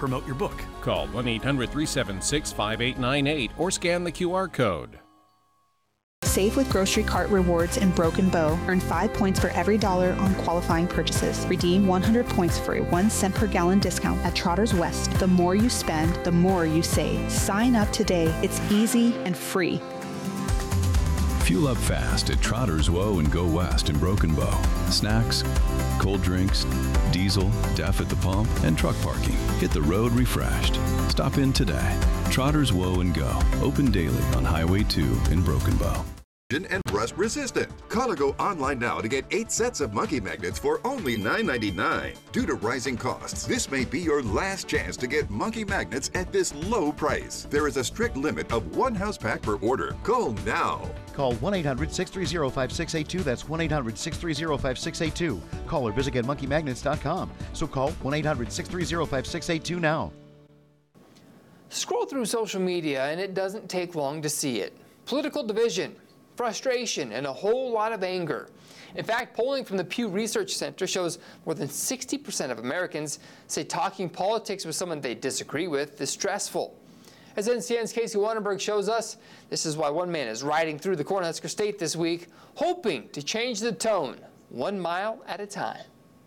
promote your book. Call 1-800-376-5898 or scan the QR code. Save with Grocery Cart Rewards in Broken Bow. Earn 5 points for every $1 on qualifying purchases. Redeem 100 points for a 1 cent per gallon discount at Trotters West. The more you spend, the more you save. Sign up today. It's easy and free. Fuel up fast at Trotters Woe and Go West in Broken Bow. Snacks, cold drinks, diesel, DEF at the pump, and truck parking. Hit the road refreshed. Stop in today. Trotters Woe and Go. Open daily on Highway 2 in Broken Bow. And rust resistant. Call or go online now to get 8 sets of monkey magnets for only $9.99. Due to rising costs, this may be your last chance to get monkey magnets at this low price. There is a strict limit of 1 house pack per order. Call now. Call 1-800-630-5682. That's 1-800-630-5682. Call or visit getmonkeymagnets.com. So call 1-800-630-5682 now. Scroll through social media and it doesn't take long to see it. Political division, frustration, and a whole lot of anger. In fact, polling from the Pew Research Center shows more than 60% of Americans say talking politics with someone they disagree with is stressful. As NCN's Casey Wannenberg shows us, this is why one man is riding through the Cornhusker State this week, hoping to change the tone 1 mile at a time.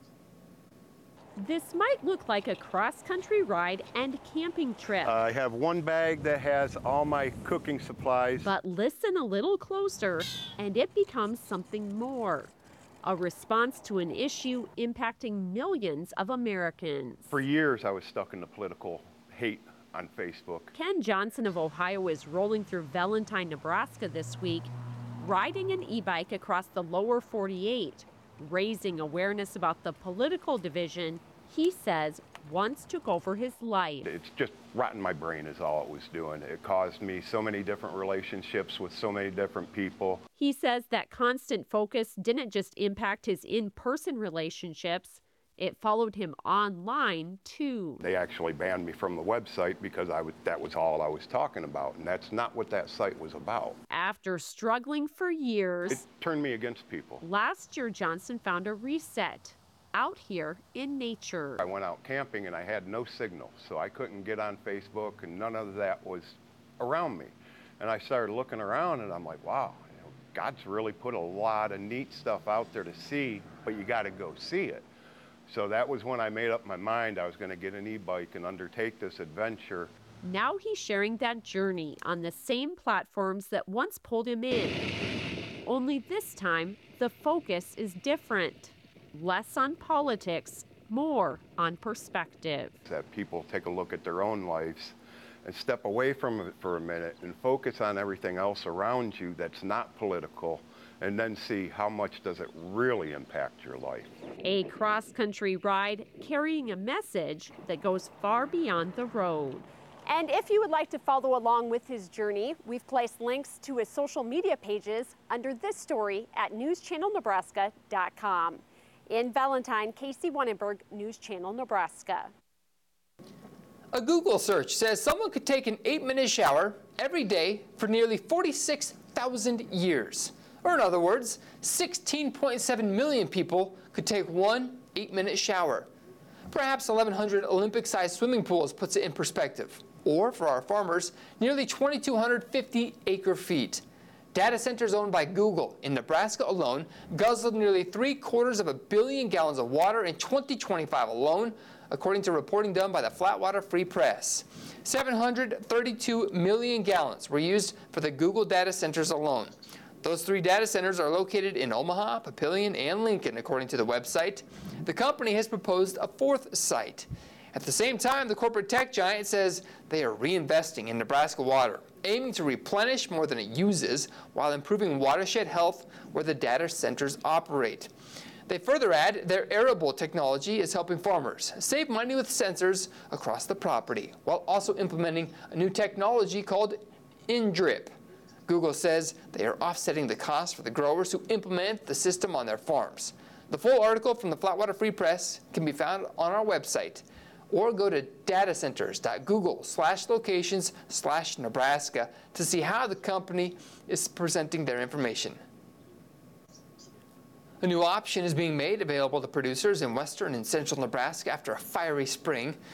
This might look like a cross-country ride and camping trip. I have one bag that has all my cooking supplies. But listen a little closer, and it becomes something more. A response to an issue impacting millions of Americans. For years, I was stuck in the political hate on Facebook. Ken Johnson of Ohio is rolling through Valentine, Nebraska this week, riding an e-bike across the lower 48. Raising awareness about the political division he says once took over his life. It's just rotting my brain is all it was doing. It caused me so many different relationships with so many different people. He says that constant focus didn't just impact his in-person relationships, it followed him online too. They actually banned me from the website because that was all I was talking about, and that's not what that site was about. After struggling for years, it turned me against people. Last year, Johnson found a reset out here in nature. I went out camping and I had no signal, so I couldn't get on Facebook and none of that was around me. And I started looking around and I'm like, wow, God's really put a lot of neat stuff out there to see, but you got to go see it. So that was when I made up my mind I was going to get an e-bike and undertake this adventure. Now he's sharing that journey on the same platforms that once pulled him in. Only this time, the focus is different. Less on politics, more on perspective. That people take a look at their own lives and step away from it for a minute and focus on everything else around you that's not political, and then see how much does it really impact your life. A cross-country ride carrying a message that goes far beyond the road. And if you would like to follow along with his journey, we've placed links to his social media pages under this story at newschannelnebraska.com. In Valentine, Casey Wannenberg, News Channel Nebraska. A Google search says someone could take an 8-minute shower every day for nearly 46,000 years. Or in other words, 16.7 million people could take one 8-minute shower. Perhaps 1,100 Olympic-sized swimming pools puts it in perspective. Or, for our farmers, nearly 2,250 acre-feet. Data centers owned by Google in Nebraska alone guzzled nearly 750 million gallons of water in 2025 alone, according to reporting done by the Flatwater Free Press. 732 million gallons were used for the Google data centers alone. Those 3 data centers are located in Omaha, Papillion, and Lincoln, according to the website. The company has proposed a 4th site. At the same time, the corporate tech giant says they are reinvesting in Nebraska water, aiming to replenish more than it uses while improving watershed health where the data centers operate. They further add their arable technology is helping farmers save money with sensors across the property, while also implementing a new technology called InDrip. Google says they are offsetting the cost for the growers who implement the system on their farms. The full article from the Flatwater Free Press can be found on our website, or go to datacenters.google/locations/Nebraska to see how the company is presenting their information. A new option is being made available to producers in western and central Nebraska after a fiery spring.